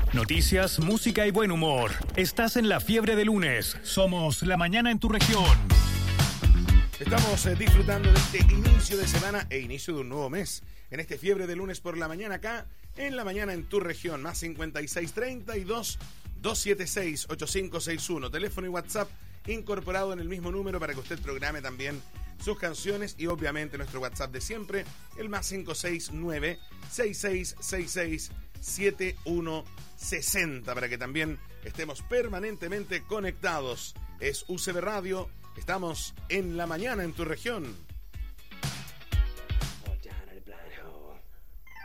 Noticias, música y buen humor. Estás en La Fiebre de Lunes. Somos La Mañana en tu región. Estamos disfrutando de este inicio de semana e inicio de un nuevo mes. En este Fiebre de Lunes por la mañana acá, en La Mañana en tu región. Más 5632-276-8561. Teléfono y WhatsApp incorporado en el mismo número para que usted programe también sus canciones y obviamente nuestro WhatsApp de siempre, el más 569-6666-7160, para que también estemos permanentemente conectados. Es UCB Radio, estamos en La Mañana en tu región.